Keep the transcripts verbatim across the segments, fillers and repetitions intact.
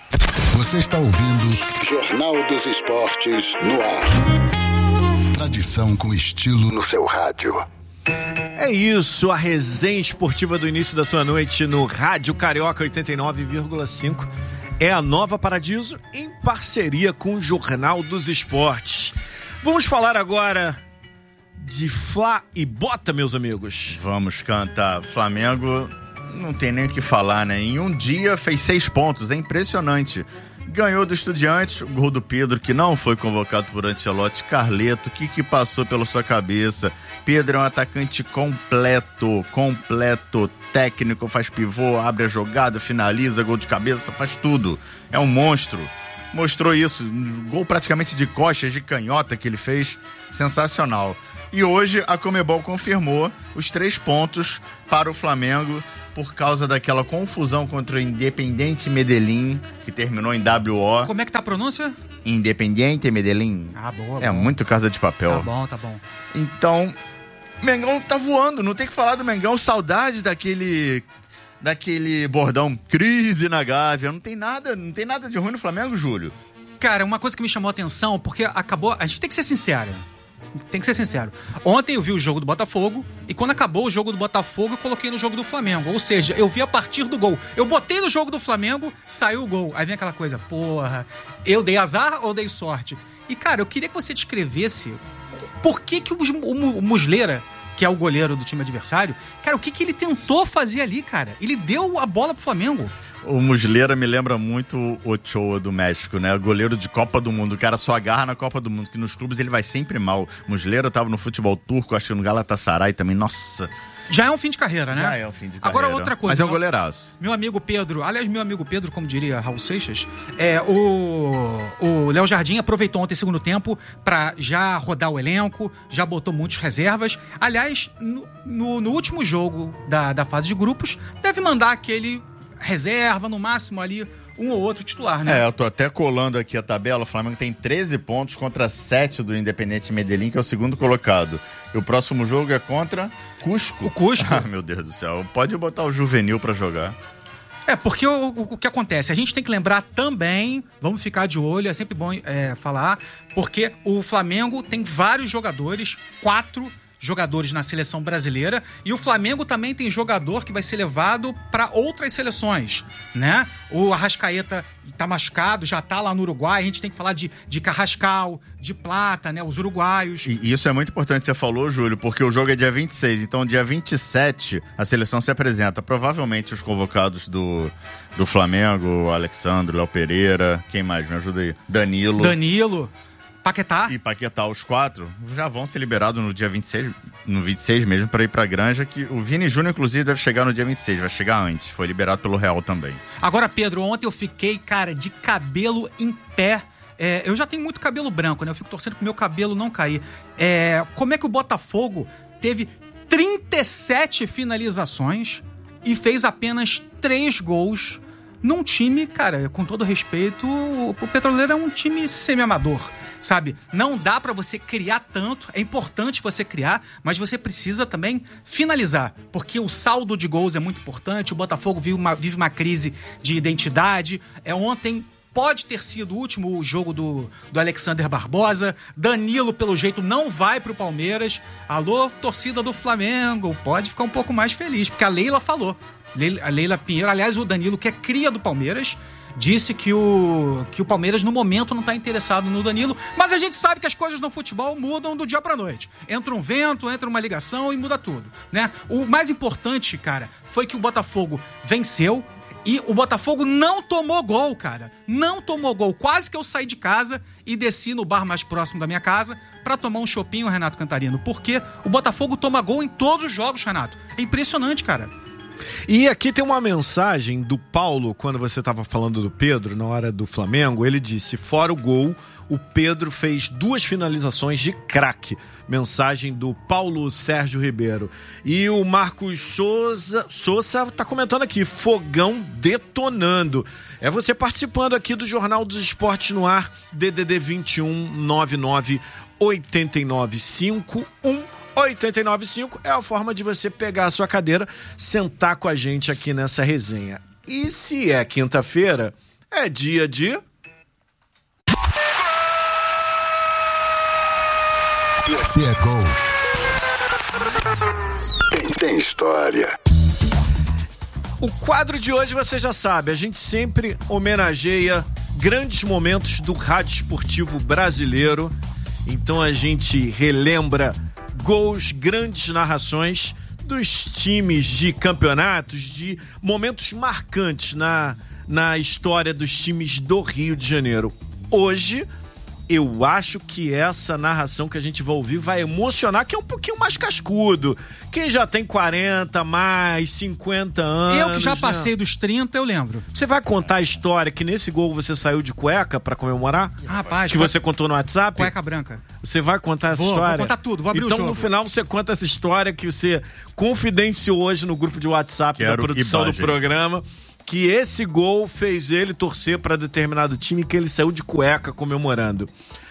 Você está ouvindo Jornal dos Esportes no ar. Tradição com estilo no seu rádio. É isso, a resenha esportiva do início da sua noite no Rádio Carioca oitenta e nove vírgula cinco é a Nova Paradiso em parceria com o Jornal dos Esportes. Vamos falar agora de Fla e Bota, meus amigos. Vamos cantar. Flamengo, não tem nem o que falar, né? Em um dia fez seis pontos, é impressionante. Ganhou do Estudiantes, o gol do Pedro, que não foi convocado por Ancelotti. Carleto, o que que passou pela sua cabeça? Pedro é um atacante completo, completo, técnico, faz pivô, abre a jogada, finaliza, gol de cabeça, faz tudo. É um monstro. Mostrou isso, gol praticamente de costas, de canhota que ele fez, sensacional. E hoje a Conmebol confirmou os três pontos para o Flamengo por causa daquela confusão contra o Independiente Medellín, que terminou em W O. Como é que tá a pronúncia? Independiente Medellín. Ah, boa, É boa. muito Casa de Papel. Tá bom, tá bom. Então, Mengão tá voando, não tem que falar do Mengão. Saudade daquele... daquele bordão, crise na Gávea. Não tem nada, não tem nada de ruim no Flamengo, Júlio. Cara, uma coisa que me chamou a atenção, porque acabou... A gente tem que ser sincero. Tem que ser sincero. Ontem eu vi o jogo do Botafogo e quando acabou o jogo do Botafogo eu coloquei no jogo do Flamengo. Ou seja, eu vi a partir do gol. Eu botei no jogo do Flamengo, saiu o gol. Aí vem aquela coisa, porra, eu dei azar ou dei sorte? E cara, eu queria que você descrevesse por que que o, o, o Muslera, que é o goleiro do time adversário, cara, o que que ele tentou fazer ali, cara? Ele deu a bola pro Flamengo. O Muslera me lembra muito o Ochoa do México, né? Goleiro de Copa do Mundo. O cara só agarra na Copa do Mundo, que nos clubes ele vai sempre mal. O Muslera tava no futebol turco, acho que no Galatasaray também. Nossa... Já é um fim de carreira, né? Já é um fim de Agora, carreira. outra coisa. Mas é um meu- goleiraço. Meu amigo Pedro, aliás, meu amigo Pedro, como diria Raul Seixas, é, o, o Léo Jardim aproveitou ontem o segundo tempo pra já rodar o elenco, já botou muitas reservas. Aliás, no, no, no último jogo da, da fase de grupos, deve mandar aquele reserva, no máximo ali, um ou outro titular, né? É, eu tô até colando aqui a tabela. O Flamengo tem treze pontos contra sete do Independente Medellín, que é o segundo colocado. E o próximo jogo é contra Cusco. O Cusco. Ah, meu Deus do céu. Pode botar o Juvenil pra jogar. É, porque o, o, o que acontece? A gente tem que lembrar também, vamos ficar de olho, é sempre bom é, falar, porque o Flamengo tem vários jogadores, quatro jogadores na seleção brasileira, e o Flamengo também tem jogador que vai ser levado para outras seleções, né? O Arrascaeta tá machucado, já tá lá no Uruguai, a gente tem que falar de, de Carrascal, de Plata, né? Os uruguaios. E isso é muito importante que você falou, Júlio, porque o jogo é dia vinte e seis, então dia vinte e sete a seleção se apresenta. Provavelmente os convocados do, do Flamengo, o Alexandre, Léo Pereira, quem mais? Me ajuda aí. Danilo. Danilo, Paquetá. E Paquetá, os quatro, já vão ser liberados no dia vinte e seis, no vinte e seis mesmo, para ir pra Granja, que o Vini Júnior, inclusive, deve chegar no dia vinte e seis, vai chegar antes, foi liberado pelo Real também. Agora, Pedro, ontem eu fiquei, cara, de cabelo em pé. É, eu já tenho muito cabelo branco, né? Eu fico torcendo pro meu cabelo não cair. É, como é que o Botafogo teve trinta e sete finalizações e fez apenas três gols num time, cara, com todo respeito, o, o Petroleiro é um time semi-amador, sabe? Não dá pra você criar tanto, é importante você criar, mas você precisa também finalizar, porque o saldo de gols é muito importante, o Botafogo vive uma, vive uma crise de identidade. É, ontem pode ter sido o último jogo do, do Alexander Barbosa, Danilo, pelo jeito, não vai pro Palmeiras. Alô, torcida do Flamengo, pode ficar um pouco mais feliz, porque a Leila falou, Leila, a Leila Pinheiro, aliás, o Danilo, que é cria do Palmeiras, disse que o, que o Palmeiras, no momento, não está interessado no Danilo, mas a gente sabe que as coisas no futebol mudam do dia pra noite. Entra um vento, entra uma ligação e muda tudo, né? O mais importante, cara, foi que o Botafogo venceu e o Botafogo não tomou gol, cara. Não tomou gol. Quase que eu saí de casa e desci no bar mais próximo da minha casa pra tomar um chopinho, Renato Cantarino, porque o Botafogo toma gol em todos os jogos, Renato. É impressionante, cara. E aqui tem uma mensagem do Paulo, quando você estava falando do Pedro, na hora do Flamengo, ele disse, fora o gol, o Pedro fez duas finalizações de craque. Mensagem do Paulo Sérgio Ribeiro. E o Marcos Souza, Souza tá comentando aqui, fogão detonando. É você participando aqui do Jornal dos Esportes no ar, D D D vinte e um, nove nove, oito nove cinco, um oito nove cinco é a forma de você pegar a sua cadeira, sentar com a gente aqui nessa resenha. E se é quinta-feira, é dia de... Se é gol, tem, tem história. O quadro de hoje você já sabe, a gente sempre homenageia grandes momentos do rádio esportivo brasileiro. Então a gente relembra gols, grandes narrações dos times de campeonatos, de momentos marcantes na, na história dos times do Rio de Janeiro. Hoje, eu acho que essa narração que a gente vai ouvir vai emocionar, que é um pouquinho mais cascudo. Quem já tem quarenta, mais, cinquenta anos... Eu que já né? passei dos trinta, eu lembro. Você vai contar a história que nesse gol você saiu de cueca pra comemorar? Rapaz... Que você contou no WhatsApp? Cueca branca. Você vai contar essa vou, história? Vou contar tudo, vou abrir então, o jogo. Então, no final, você conta essa história que você confidenciou hoje no grupo de WhatsApp Quero da produção do programa, que esse gol fez ele torcer para determinado time, que ele saiu de cueca comemorando.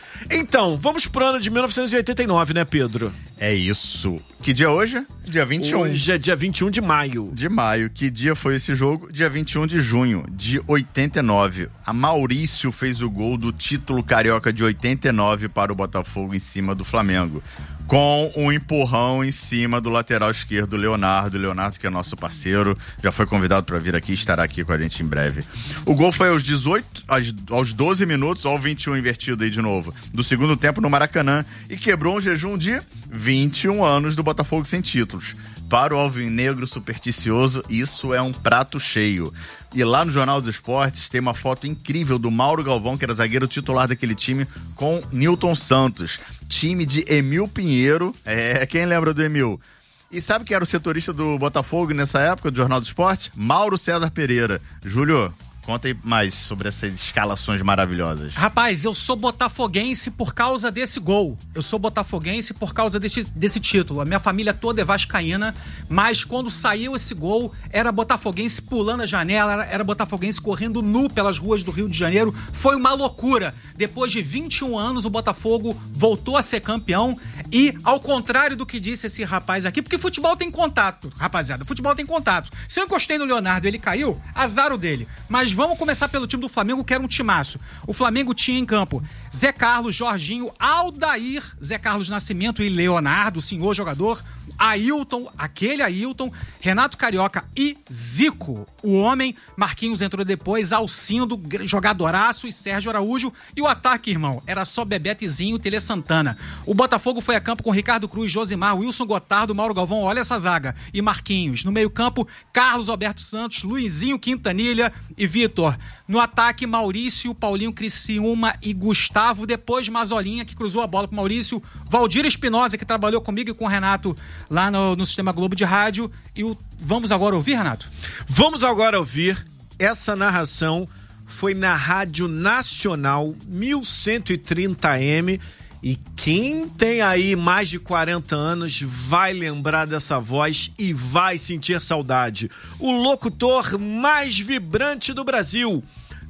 Então, vamos pro ano de mil novecentos e oitenta e nove, né, Pedro? É isso. Que dia hoje? Dia vinte e um. Hoje é dia vinte e um de maio. De maio. Que dia foi esse jogo? Dia vinte e um de junho de oitenta e nove. A Maurício fez o gol do título carioca de oitenta e nove para o Botafogo em cima do Flamengo. Com um empurrão em cima do lateral esquerdo, Leonardo. Leonardo, que é nosso parceiro, já foi convidado para vir aqui, estará aqui com a gente em breve. O gol foi aos dezoito, aos doze minutos, ao vinte e um invertido aí de novo, do segundo tempo no Maracanã, e quebrou um jejum de vinte e um anos do Botafogo sem títulos. Para o alvinegro supersticioso, isso é um prato cheio. E lá no Jornal dos Esportes tem uma foto incrível do Mauro Galvão, que era zagueiro titular daquele time, com Nilton Santos. Time de Emil Pinheiro. É, quem lembra do Emil? E sabe quem era o setorista do Botafogo nessa época, do Jornal do Esporte? Mauro César Pereira. Júlio, conta aí mais sobre essas escalações maravilhosas. Rapaz, eu sou botafoguense por causa desse gol. Eu sou botafoguense por causa desse, desse título. A minha família toda é vascaína, mas quando saiu esse gol, era botafoguense pulando a janela, era, era botafoguense correndo nu pelas ruas do Rio de Janeiro. Foi uma loucura. Depois de vinte e um anos, o Botafogo voltou a ser campeão e, ao contrário do que disse esse rapaz aqui, porque futebol tem contato, rapaziada, futebol tem contato. Se eu encostei no Leonardo e ele caiu, azar o dele. Mas vamos começar pelo time do Flamengo, que era um timaço. O Flamengo tinha em campo Zé Carlos, Jorginho, Aldair, Zé Carlos Nascimento e Leonardo, o senhor jogador, Ailton, aquele Ailton, Renato Carioca e Zico, o homem. Marquinhos entrou depois, Alcindo, jogadoraço, e Sérgio Araújo. E o ataque, irmão, era só Bebetezinho e Tele Santana. O Botafogo foi a campo com Ricardo Cruz, Josimar, Wilson Gotardo, Mauro Galvão, olha essa zaga, e Marquinhos. No meio campo, Carlos Alberto Santos, Luizinho Quintanilha e Vitor. No ataque, Maurício, Paulinho Criciúma e Gustavo. Depois, Mazolinha, que cruzou a bola pro Maurício. Valdir Espinosa, que trabalhou comigo e com o Renato lá no, no Sistema Globo de Rádio. E o... vamos agora ouvir, Renato? Vamos agora ouvir. Essa narração foi na Rádio Nacional mil cento e trinta A M. E quem tem aí mais de quarenta anos vai lembrar dessa voz e vai sentir saudade. O locutor mais vibrante do Brasil,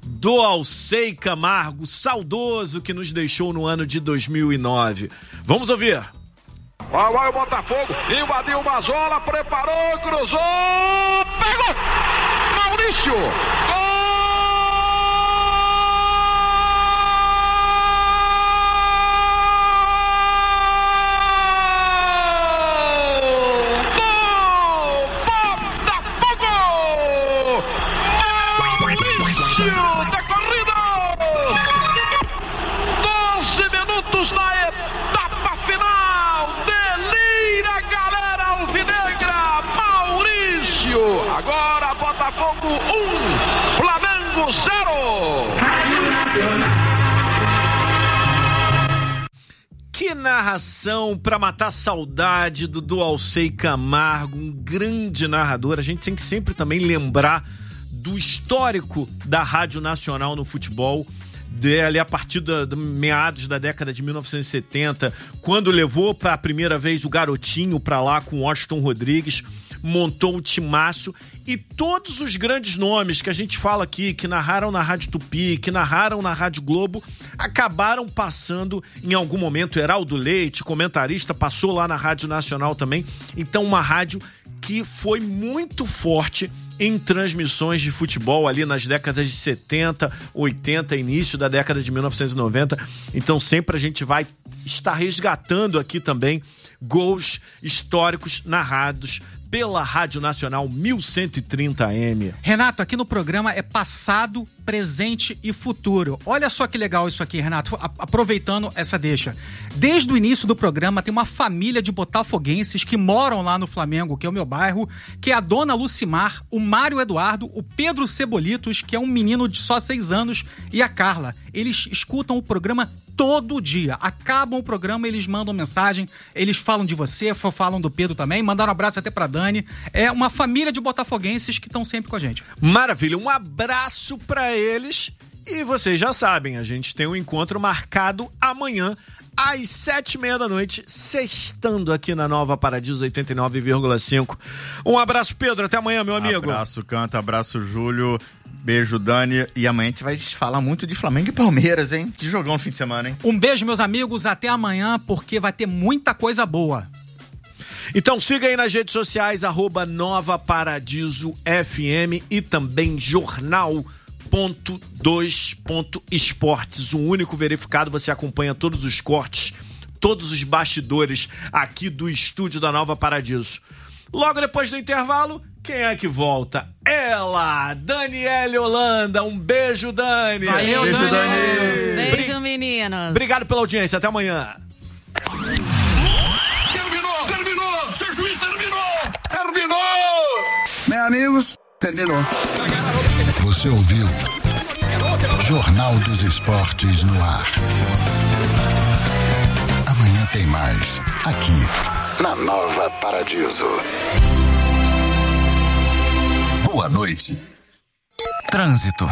Doalcey Camargo, saudoso, que nos deixou no ano de dois mil e nove. Vamos ouvir. Lá vai o Botafogo, invadiu o Mazola, preparou, cruzou, pegou! Maurício! Gol! Agora Botafogo um, Flamengo zero. Que narração pra matar a saudade do Doalcey Camargo, um grande narrador. A gente tem que sempre também lembrar do histórico da Rádio Nacional no futebol. Ali a partir de meados da década de mil novecentos e setenta, quando levou para a primeira vez o Garotinho para lá com Washington Rodrigues, montou o timaço, e todos os grandes nomes que a gente fala aqui, que narraram na Rádio Tupi, que narraram na Rádio Globo, acabaram passando em algum momento. Heraldo Leite, comentarista, passou lá na Rádio Nacional também. Então uma rádio que foi muito forte em transmissões de futebol ali nas décadas de setenta, oitenta, início da década de mil novecentos e noventa. Então sempre a gente vai estar resgatando aqui também gols históricos narrados pela Rádio Nacional mil cento e trinta A M. Renato, aqui no programa é passado, presente e futuro. Olha só que legal isso aqui, Renato, a- aproveitando essa deixa. Desde o início do programa tem uma família de botafoguenses que moram lá no Flamengo, que é o meu bairro, que é a dona Lucimar, o Mário Eduardo, o Pedro Cebolitos, que é um menino de só seis anos, e a Carla. Eles escutam o programa todo dia. Acabam o programa, eles mandam mensagem, eles falam de você, falam do Pedro também, mandaram um abraço até pra Dani. É uma família de botafoguenses que estão sempre com a gente. Maravilha, um abraço pra eles. E vocês já sabem, a gente tem um encontro marcado amanhã às sete e meia da noite, sextando aqui na Nova Paradiso oitenta e nove vírgula cinco. Um abraço, Pedro, até amanhã, meu amigo. Abraço, Canta, abraço, Júlio. Beijo, Dani. E amanhã a gente vai falar muito de Flamengo e Palmeiras, hein? Que jogão no fim de semana, hein? Um beijo, meus amigos, até amanhã, porque vai ter muita coisa boa. Então siga aí nas redes sociais, arroba Nova Paradiso F M e também jornal ponto dois ponto esportes, um único verificado, você acompanha todos os cortes, todos os bastidores aqui do estúdio da Nova Paradiso. Logo depois do intervalo, quem é que volta? Ela, Daniele Holanda. Um beijo, Dani. Valeu, Beijo, Dani. Dani. Beijo, meninas. Obrigado pela audiência, até amanhã. Terminou, terminou, seu juiz terminou, terminou. Meus amigos, terminou. Você ouviu Jornal dos Esportes no ar. Amanhã tem mais, aqui na Nova Paradiso. Boa noite. Trânsito.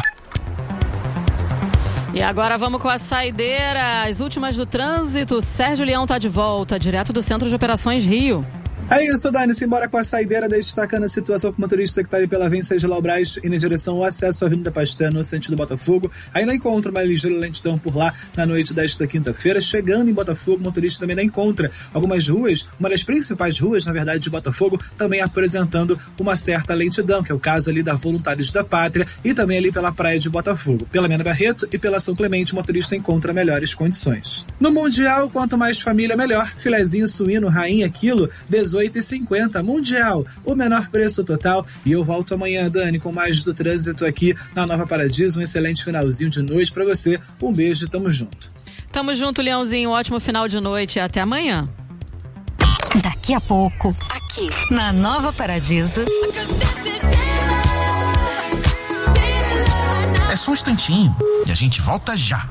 E agora vamos com a saideira, as últimas do trânsito. Sérgio Leão tá de volta, direto do Centro de Operações Rio. É isso, Dani, simbora com a saideira, destacando a situação com o motorista que está ali pela Venceslau Braz, indo em direção ao acesso à Avenida Pasteur, no sentido Botafogo. Ainda encontra uma ligeira lentidão por lá na noite desta quinta-feira. Chegando em Botafogo, o motorista também ainda encontra algumas ruas, uma das principais ruas, na verdade, de Botafogo, também apresentando uma certa lentidão, que é o caso ali da Voluntários da Pátria e também ali pela praia de Botafogo. Pela Mena Barreto e pela São Clemente, o motorista encontra melhores condições. No Mundial, quanto mais família, melhor. Filezinho suíno, rainha, quilo, dezoito reais e cinquenta. Mundial, o menor preço total. E eu volto amanhã, Dani, com mais do trânsito aqui na Nova Paradiso. Um excelente finalzinho de noite pra você. Um beijo e tamo junto. Tamo junto, Leãozinho. Um ótimo final de noite e até amanhã. Daqui a pouco, aqui na Nova Paradiso. É só um instantinho e a gente volta já.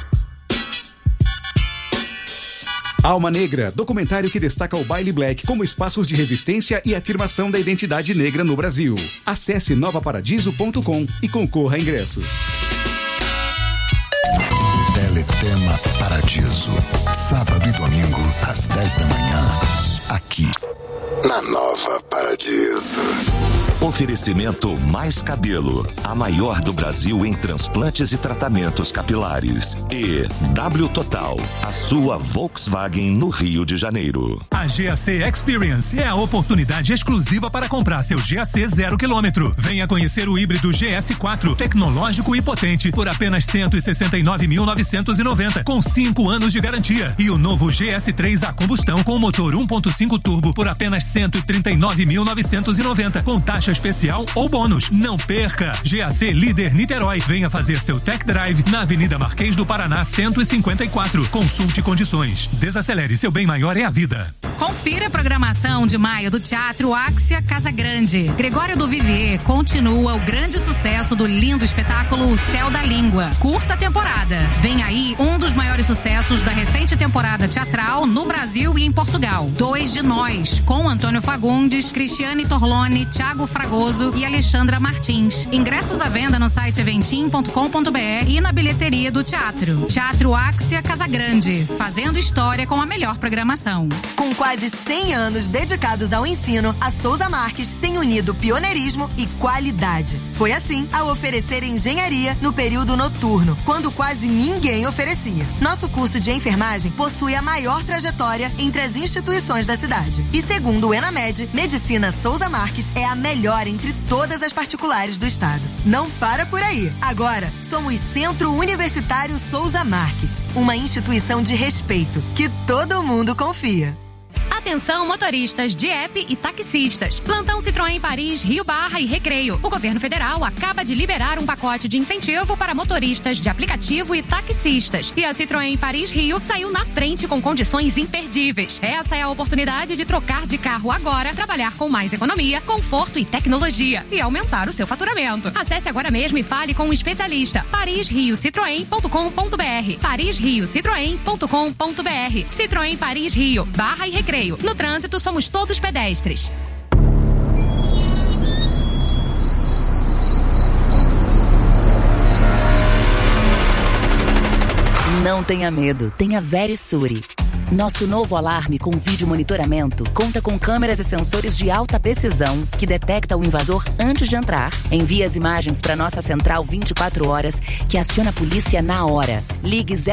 Alma Negra, documentário que destaca o baile black como espaços de resistência e afirmação da identidade negra no Brasil. Acesse nova paradiso ponto com e concorra a ingressos. Teletema Paradiso. Sábado e domingo, às dez da manhã. Aqui, na Nova Paradiso. Oferecimento Mais Cabelo, a maior do Brasil em transplantes e tratamentos capilares. E W Total, a sua Volkswagen no Rio de Janeiro. A G A C Experience é a oportunidade exclusiva para comprar seu G A C zero quilômetro. Venha conhecer o híbrido G S quatro, tecnológico e potente, por apenas cento e sessenta e nove mil novecentos e noventa, com cinco anos de garantia. E o novo G S três a combustão com motor um ponto cinco turbo por apenas cento e trinta e nove mil novecentos e noventa, com taxa especial ou bônus. Não perca! G A C Líder Niterói. Venha fazer seu tech drive na Avenida Marquês do Paraná cento e cinquenta e quatro. Consulte condições. Desacelere, seu bem maior é a vida. Confira a programação de maio do Teatro Axia Casa Grande. Gregório do Vivier continua o grande sucesso do lindo espetáculo O Céu da Língua. Curta temporada. Vem aí um dos maiores sucessos da recente temporada teatral no Brasil e em Portugal. Dois de Nós, com Antônio Fagundes, Cristiane Torlone, Thiago Fragoso e Alexandra Martins. Ingressos à venda no site eventim ponto com ponto br e na bilheteria do teatro. Teatro Axia Casa Grande, fazendo história com a melhor programação. Com quase cem anos dedicados ao ensino, a Souza Marques tem unido pioneirismo e qualidade. Foi assim ao oferecer engenharia no período noturno, quando quase ninguém oferecia. Nosso curso de enfermagem possui a maior trajetória entre as instituições da cidade. E segundo o Enamed, Medicina Souza Marques é a melhor entre todas as particulares do estado. Não para por aí. Agora, somos Centro Universitário Souza Marques, uma instituição de respeito que todo mundo confia. Atenção, motoristas de app e taxistas. Plantão Citroën Paris, Rio Barra e Recreio. O governo federal acaba de liberar um pacote de incentivo para motoristas de aplicativo e taxistas. E a Citroën Paris Rio saiu na frente com condições imperdíveis. Essa é a oportunidade de trocar de carro agora, trabalhar com mais economia, conforto e tecnologia e aumentar o seu faturamento. Acesse agora mesmo e fale com um especialista. paris rio citroen ponto com ponto br. paris rio citroen ponto com ponto br. Citroën Paris Rio, Barra e Recreio. No trânsito, somos todos pedestres. Não tenha medo, tenha Verisure. Nosso novo alarme com vídeo monitoramento conta com câmeras e sensores de alta precisão que detecta o invasor antes de entrar. Envia as imagens para nossa central vinte e quatro horas que aciona a polícia na hora. Ligue zero